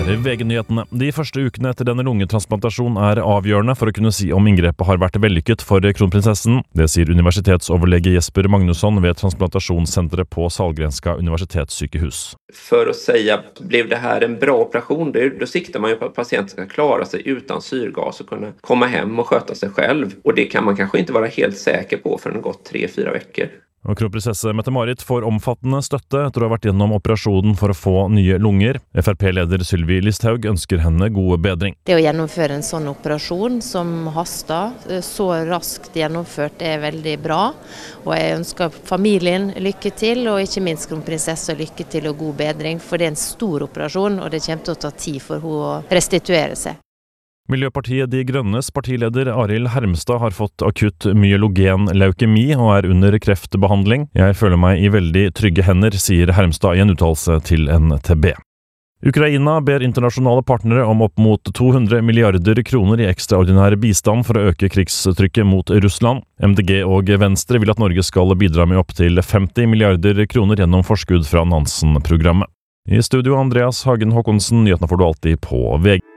VG-nyhetene. De første ukene etter denne lungetransplantasjon avgjørende for å kunne si om inngrepet har vært vellykket for kronprinsessen. Det sier universitetsoverlege Jesper Magnusson ved transplantationssenteret på Sahlgrenska universitetssykehus. För att säga, blev det här en bra operation? Då siktar man ju på att patienten ska klara sig utan syrgas och kunna komma hem och sköta sig själv. Och det kan man kanske inte vara helt säker på förrän det gått 3-4 veckor. Og kronprinsesse Mette-Marit får omfattende støtte etter å ha vært gjennom operasjonen for å få nye lunger. FrP-leder Sylvi Listhaug ønsker henne god bedring. Det å gjennomføre en sånn operasjon som haster, så raskt gjennomført, veldig bra. Og jeg ønsker familien lykke til, og ikke minst kronprinsesse lykke til og god bedring. For det en stor operasjon, og det kommer til å ta tid for henne å restituere seg. Miljøpartiet De Grønnes partileder Arild Hermstad har fått akutt myelogen leukemi og under kreftbehandling. Jeg føler meg i veldig trygge hender, sier Hermstad i en uttalelse til NTB. Ukraina ber internasjonale partnere om opp mot 200 milliarder kroner i ekstraordinær bistand for å øke krigstrykket mot Russland. MDG og Venstre vil at Norge skal bidra med opp til 50 milliarder kroner gjennom forskudd fra Nansen-programmet. I studio Andreas Hagen Håkonsen, nyhetene får du alltid på VG.